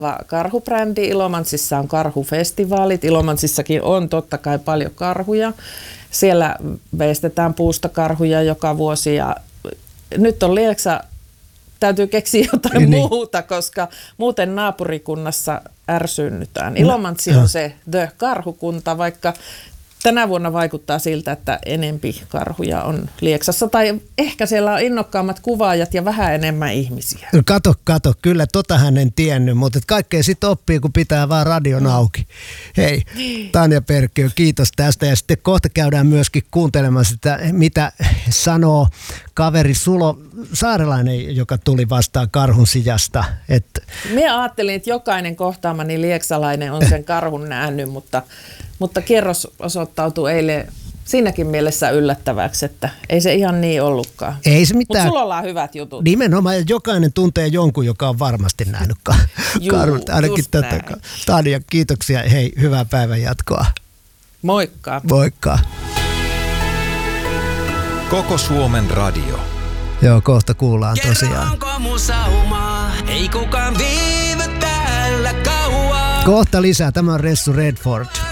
karhubrändi. Ilomantsissa on karhufestivaalit. Ilomantsissakin on totta kai paljon karhuja. Siellä veistetään puusta karhuja joka vuosi ja nyt on Lieksa, täytyy keksiä jotain muuta, koska muuten naapurikunnassa ärsynnytään. Ilomantsi on se karhukunta, vaikka tänä vuonna vaikuttaa siltä, että enempi karhuja on Lieksassa. Tai ehkä siellä on innokkaammat kuvaajat ja vähän enemmän ihmisiä. Kato, kyllä hän en tiennyt, mutta kaikkea sitten oppii, kun pitää vaan radion auki. Hei, Tanja Perkiö, kiitos tästä. Ja sitten kohta käydään myöskin kuuntelemaan sitä, mitä sanoo kaveri Sulo Saarelainen, joka tuli vastaan karhun sijasta. Minä ajattelin, että jokainen kohtaamani lieksalainen on sen karhun nähnyt, mutta kierros osoittautui eilen siinäkin mielessä yllättäväksi, että ei se ihan niin ollutkaan. Ei se mitään. Mutta sulla on hyvät jutut. Nimenomaan, jokainen tuntee jonkun, joka on varmasti nähnyt karhut. Ainakin tätä. Tanja, kiitoksia. Hei, hyvää päivän jatkoa. Moikka. Moikka. Koko Suomen radio. Joo, kohta kuullaan tosiaan. Ei kukaan viivy täällä kauaa. Kohta lisää. Tämä on Ressu Redford.